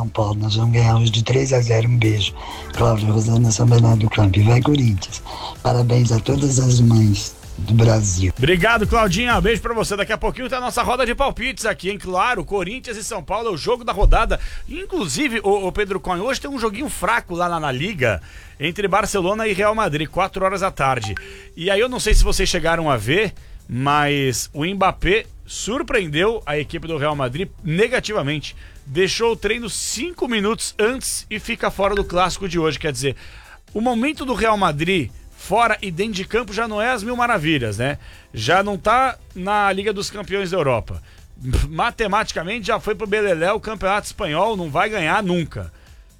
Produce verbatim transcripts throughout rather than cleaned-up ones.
São Paulo. Nós vamos ganhar hoje de três a zero. Um beijo. Cláudio Rosana, São Bernardo do Campo. E vai, Corinthians. Parabéns a todas as mães do Brasil. Obrigado, Claudinha. Um beijo pra você. Daqui a pouquinho tá a nossa roda de palpites aqui, hein? Claro, Corinthians e São Paulo é o jogo da rodada. Inclusive, o, o Pedro Cunha, hoje tem um joguinho fraco lá na, na Liga entre Barcelona e Real Madrid, quatro horas da tarde. E aí eu não sei se vocês chegaram a ver, mas o Mbappé surpreendeu a equipe do Real Madrid negativamente. Deixou o treino cinco minutos antes e fica fora do clássico de hoje. Quer dizer, o momento do Real Madrid fora e dentro de campo já não é as mil maravilhas, né? Já não tá na Liga dos Campeões da Europa. Matematicamente já foi pro Beleléu, o Campeonato Espanhol não vai ganhar nunca.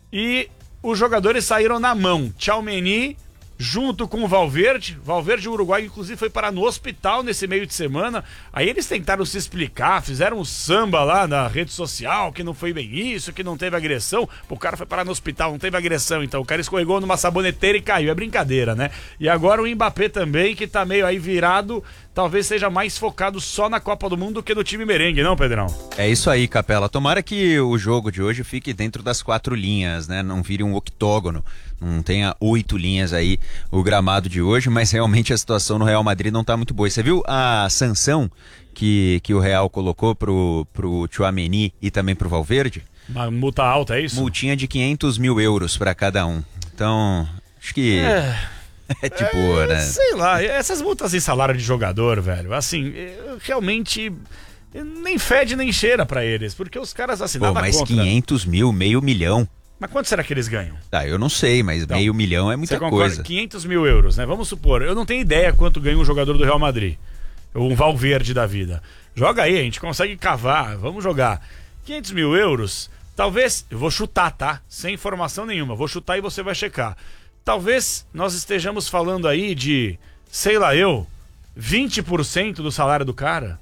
E os jogadores saíram na mão. Tchouaméni junto com o Valverde. Valverde, o Uruguai, inclusive, foi parar no hospital nesse meio de semana. Aí eles tentaram se explicar, fizeram um samba lá na rede social, que não foi bem isso, que não teve agressão. O cara foi parar no hospital, não teve agressão, então o cara escorregou numa saboneteira e caiu. É brincadeira, né? E agora o Mbappé também, que tá meio aí virado, talvez seja mais focado só na Copa do Mundo do que no time merengue, não, Pedrão? É isso aí, Capela. Tomara que o jogo de hoje fique dentro das quatro linhas, né? Não vire um octógono, não tenha oito linhas aí o gramado de hoje, mas realmente a situação no Real Madrid não tá muito boa. E você viu a sanção que, que o Real colocou pro, pro Tchouaméni e também pro Valverde? Uma multa alta, é isso? Multinha de quinhentos mil euros para cada um. Então, acho que... É... É tipo, é, né? Sei lá, essas multas em salário de jogador, velho, assim, realmente nem fede nem cheira pra eles, porque os caras assim, Pô, nada mas contra. quinhentos mil, meio milhão. Mas quanto será que eles ganham? Tá, eu não sei, mas então, meio milhão é muita coisa. quinhentos mil euros, né? Vamos supor, eu não tenho ideia quanto ganha um jogador do Real Madrid, ou um Valverde da vida. Joga aí, a gente consegue cavar, vamos jogar. quinhentos mil euros, talvez, eu vou chutar, tá? Sem informação nenhuma, vou chutar e você vai checar. Talvez nós estejamos falando aí de, sei lá eu, vinte por cento do salário do cara.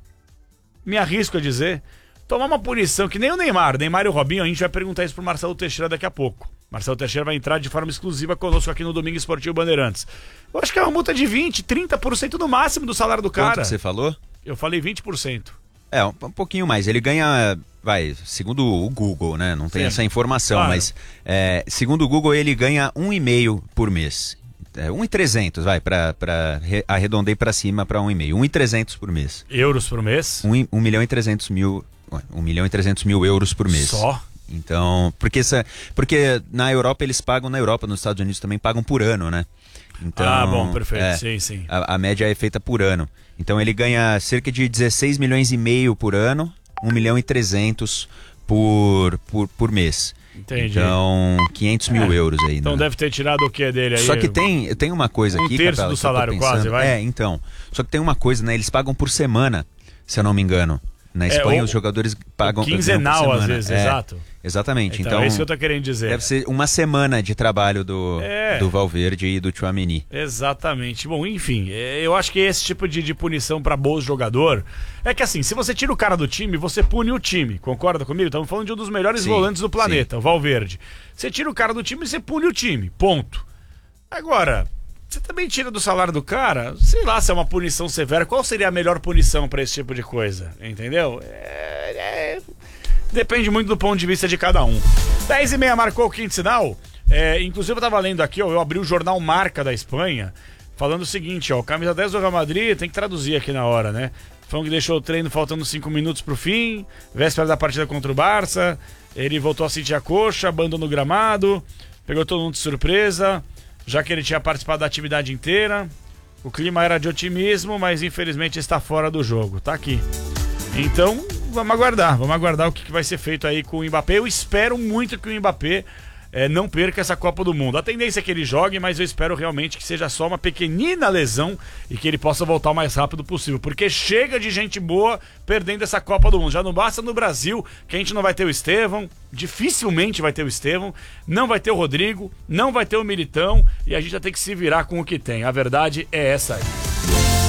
Me arrisco a dizer. Tomar uma punição, que nem o Neymar, Neymar e o Robinho, a gente vai perguntar isso pro Marcelo Teixeira daqui a pouco. Marcelo Teixeira vai entrar de forma exclusiva conosco aqui no Domingo Esportivo Bandeirantes. Eu acho que é uma multa de vinte, trinta por cento no máximo do salário do cara. Quanto você falou? Eu falei vinte por cento. É, um, um pouquinho mais. Ele ganha, vai, segundo o Google, né? Não tem Sim. essa informação, claro. Mas é, segundo o Google ele ganha um e meio por mês. É, um e trezentos, vai, pra, pra arredondei pra cima pra um e meio. Um e trezentos por mês. Euros por mês? Um, um milhão e trezentos mil, um milhão e trezentos mil euros por mês. Só? Então, porque, essa, porque na Europa eles pagam, na Europa, nos Estados Unidos também pagam por ano, né? Então, ah, bom, perfeito, é, sim, sim. A, a média é feita por ano. Então ele ganha cerca de dezesseis milhões e meio por ano, um milhão e trezentos por, por, por mês. Entendi. Então, quinhentos mil é, euros aí. Então né? deve ter tirado o que dele aí? Só que tem, tem uma coisa um aqui... Um terço Capela, do salário quase, vai? É, então. Só que tem uma coisa, né? Eles pagam por semana, se eu não me engano. Na Espanha, é, ou, os jogadores pagam... Quinzenal, às vezes, é, exato. Exatamente. Então, então, é isso que eu tô querendo dizer. Deve ser uma semana de trabalho do, é. do Valverde e do Tchouaméni. Exatamente. Bom, enfim, eu acho que esse tipo de, de punição para bom jogador é que assim, se você tira o cara do time, você pune o time. Concorda comigo? Estamos falando de um dos melhores sim, volantes do planeta, sim. o Valverde. Você tira o cara do time e você pune o time. Ponto. Agora, você também tira do salário do cara, sei lá se é uma punição severa. Qual seria a melhor punição para esse tipo de coisa? Entendeu? É... é... Depende muito do ponto de vista de cada um. dez e meia marcou o quinto sinal. É, inclusive eu tava lendo aqui, ó, eu abri o jornal Marca da Espanha, falando o seguinte, ó, o camisa dez do Real Madrid, tem que traduzir aqui na hora, né? Falando que deixou o treino faltando cinco minutos pro fim, véspera da partida contra o Barça, ele voltou a sentir a coxa, abandonou o gramado, pegou todo mundo de surpresa, já que ele tinha participado da atividade inteira. O clima era de otimismo, mas infelizmente está fora do jogo. Tá aqui. Então, vamos aguardar. Vamos aguardar o que vai ser feito aí com o Mbappé. Eu espero muito que o Mbappé é, não perca essa Copa do Mundo. A tendência é que ele jogue, mas eu espero realmente que seja só uma pequenina lesão e que ele possa voltar o mais rápido possível. Porque chega de gente boa perdendo essa Copa do Mundo. Já não basta no Brasil que a gente não vai ter o Estevão, dificilmente vai ter o Estevão, não vai ter o Rodrigo, não vai ter o Militão e a gente já tem que se virar com o que tem. A verdade é essa aí.